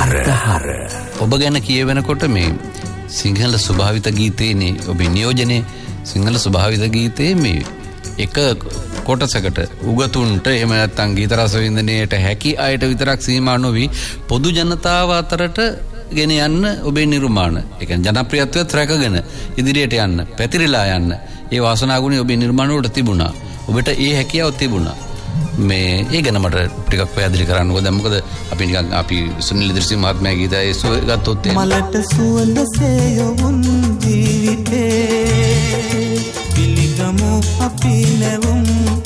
හර ඔබ ගැන කියවෙනකොට මේ සිංහල ස්වභාවිත ගීතේනේ ඔබේ නියෝජනේ සිංහල ස්වභාවිත ගීතේ මේ එක කොටසකට උගතුන්ට එහෙම නැත්නම් ගීත රස වින්දනයේට හැකි අයට විතරක් සීමා නොවි පොදු ජනතාව අතරට ගෙන යන්න ඔබේ නිර්මාණ ඒ කියන්නේ ජනප්‍රියත්වයට රැකගෙන ඉදිරියට යන්න පැතිරිලා යන්න ඒ වාසනාගුණය ඔබේ නිර්මාණ වලට තිබුණා ඔබට ඒ හැකියාව තිබුණා මේ ඒ ගැන මට ටිකක් පැහැදිලි කරන්න ඕනේ මොකද අපි නිකන් අපි සුනිල් දිර්සි මහත්මයාගේ ගීතය ගත්තොත් මලට සුවඳ සේයොන් ජීවිතේ පිළිගමු අපි නැවුම්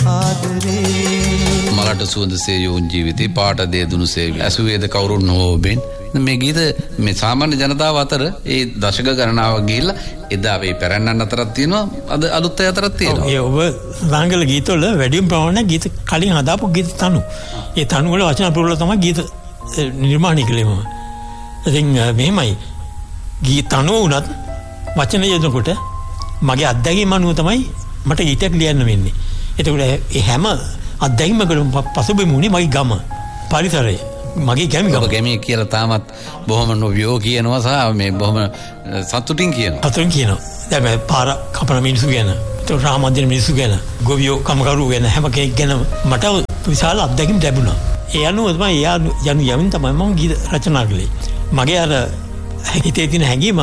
ආදරේ මලට සුවඳ සේයොන් ජීවිතේ පාට දෙදුණු සේවි අසුවේද කවුරුන් නොබෙන් මේ ගීත මේ සාමාන්‍ය ජනතාව අතර ඒ දශක ගණනාවක් ගිහිල්ලා එදා මේ පැරණන් අතරක් තියෙනවා අද අලුත් අය අතරක් තියෙනවා. ඒ ඔබ රාංගල ගීතවල වැඩිම ප්‍රමාණයක් ගීත කලින් හදාපු ගීත තනු. ඒ තනු වල වචන ප්‍රවල තමයි ගීත නිර්මාණය කළේ මම. ඉතින් මෙහෙමයි ගීත තනු උනත් වචන යොදනකොට මගේ අත්දැකීම අනුව තමයි මට ගීතයක් ලියන්න වෙන්නේ. ඒකට ඒ හැම අත්දැකීමකටම පසුබිම උනේ මගේ ගම පරිසරය. මගේ ගැමි කියලා තාමත් බොහොම නොවියෝ කියනවා සහ මේ බොහොම සතුටින් කියනවා. සතුටින් කියනවා. දැන් මේ පාර කපන මිනිස්සු ගැන, රාමන්දිර මිනිස්සු ගැන, ගොවියෝ කමකරු ගැන හැම කෙනෙක් ගැන මට විශාල අත්දැකීම් ලැබුණා. ඒ අනුව තමයි යමින් තමයි මම ගීත රචනා කළේ. මගේ අර හිතේ තියෙන හැඟීම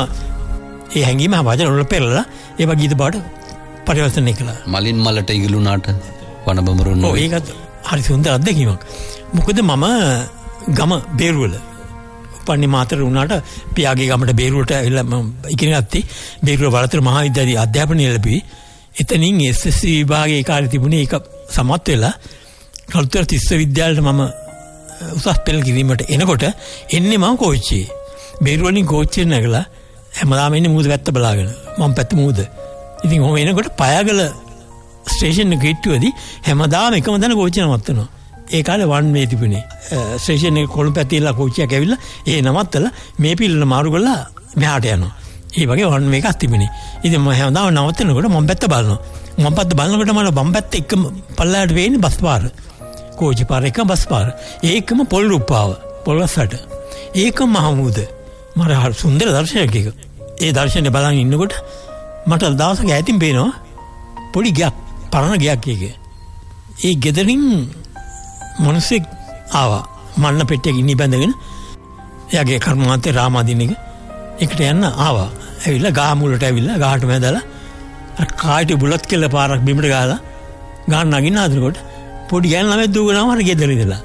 ඒ හැඟීම වචන වල පෙරලා ඒවා ගීත බවට පරිවර්තනය කළා. මලින් මලට ඉගිලුණාට වනබඹරුන්. ඔව් ඒකත් හරි සුන්දර අත්දැකීමක්. මොකද මම ගම බේරුවල උපන්නේ මාතර වුණාට පියාගේ ගමට බේරුවට ඇවිල්ලා මම ඉගෙන ගත්තේ බේරුව වලතර මහා විද්‍යාලයේ අධ්‍යාපනය ලැබුවේ. එතනින් SSC විභාගයේ කාර්ය තිබුණේ ඒක සමත් වෙලා කළුතර තිස්ස විද්‍යාලයට මම උසස් පෙළ කිරීමට එනකොට එන්නේ මම කෝච්චියේ. බේරුවලින් කෝච්චියෙන් නැගලා හැමදාම එන්නේ මූද පැත්ත බලාගෙන. මම පැත්ත මූද. ඉතින් ඔහොම එනකොට පයාගල ස්ටේෂන් එක ගිට්ටුවේදී හැමදාම එකම දන කෝච්චිය නවත්තනවා. ඒ කාලේ වන් වේ තිබුණේ. ස්ටේෂන් එක කොළඹ පැත්තේලා කෝච්චියක් ඇවිල්ලා ඒ නවත්තලා මේ පිල්ලන මාරු කරලා මෙහාට යනවා. ඒ වගේ වන් වේ එකක් තිබුණේ. ඉතින් මම හැමදාම නවත්තනකොට මම පැත්ත බලනවා. මම පැත්ත බලනකොට මම වම් පැත්ත එකම පල්ලයට වෙන්නේ බස් පාර. කෝච්චි පාර එක බස් පාර. ඒකම පොල් රුප්පාව. පොල්වස්සට. ඒකම මහමුද. මර සුන්දර දර්ශනයක් එක. ඒ දර්ශනේ බලන් ඉන්නකොට මට දවසක ඈතින් පේනවා පොඩි ගයක් පරණ ගයක් එක. ඒ ගෙදරින් මිනිස්සෙක් ආවා. මන්න පෙට්ටියක ඉන්නි බැඳගෙන එයාගේ කර්මාන්තේ රාමාදීන එකට යන්න ආවා. ඇවිල්ලා ගහ මුලට ඇවිල්ලා ගහට මැදලා අර කායිට බුලත් කෙල පාරක් බිමට ගහලා ගහන නගින්න හදනකොට පොඩි ගෑනු ළමෙක් දුවගෙනම අර ගෙදර ඉඳලා.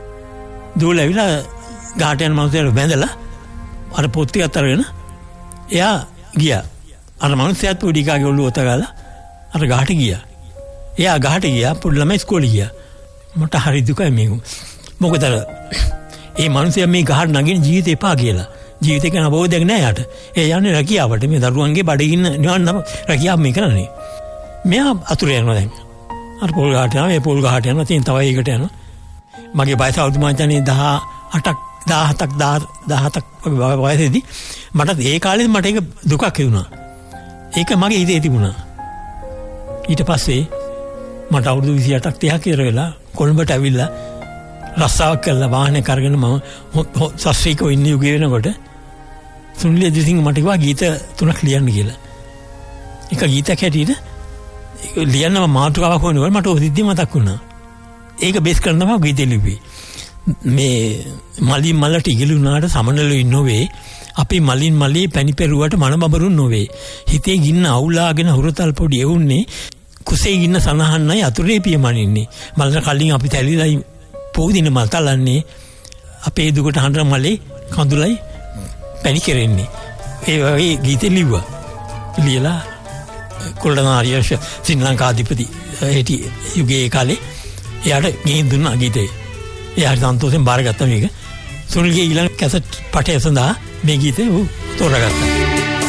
දුවලා ඇවිල්ලා ගහට යන මිනිස්සුන්ට බැඳලා අර පොත් ටිකත් අරගෙන එයා ගියා. අර මිනිස්සයාත් පොඩි කාගේ ඔළුව ඔත ගාලා අර ගහට ගියා. එයා ගහට ගියා පොඩි ළමයි ඉස්කෝලේ ගියා. මට හරි දුකයි මේක. මොකද ඒ මිනිස්සයා මේ ගහට නගින ජීවිතේ එපා කියලා. ජීවිතේ ගැන අවබෝධයක් නැහැ යාට. ඒ යන්නේ රැකියාවට. මේ දරුවන්ගේ බඩගින්න නිවන්න රැකියාව මේ කරන්නේ. මෙයා අතුරු යනවා දැන්. අර පොල් ගහට යනවා. මේ පොල් ගහට යනවා. තියෙන තව එකකට යනවා. මගේ වයස අවුරුදු මාංචානේ 17ක් වයසේදී මට ඒ කාලෙදි මට ඒක දුකක් හිතුණා. ඒක මගේ හිතේ තිබුණා. ඊට පස්සේ මට අවුරුදු 28ක් 30ක් ඉතර වෙලා කොළඹට ඇවිල්ලා රස්සාවක් කරලා වාහනේ කරගෙන මම සස්ත්‍රීකව ඉන්න යුගය වෙනකොට සුනිල් දිසිංහ මට කිව්වා ගීත 3ක් ලියන්න කියලා. එක ගීතයක් හැටියට ලියන්නම මාතෘකාවක් වුණා මට ඔසිද්දි මතක් වුණා. ඒක බේස් කරන තමයි ගීතෙ ලිව්වේ. මේ මලින් මලට ඉගිලුණාට සමනලු ඉන්නෝවේ අපි මලින් මලේ පැණි පෙරුවට මනබබරුන් නොවේ. හිතේ ගින්න අවුලාගෙන හුරතල් පොඩි එවුන්නේ කුසේ ගින්න සනහන්නයි අතුරේ පියමනින්නේ. මලට කලින් අපි තැලිලයි පොදින මල් තලන්නේ අපේ දුකට හඬන මලේ කඳුලයි පැණි කෙරෙන්නේ. ඒ වගේ ගීත ලිව්වා. ලියලා කොළනාරිය ශ්‍රී ලංකාධිපති හිටි යුගයේ කාලේ එයාට ගිහින් දුන්නා ගීතේ. එයාට සන්තෝෂෙන් බාරගත්තා මේක. සුනිල්ගේ ඊළඟ කැසට් පටය සඳහා මේ ගීතේ තෝරාගත්තා.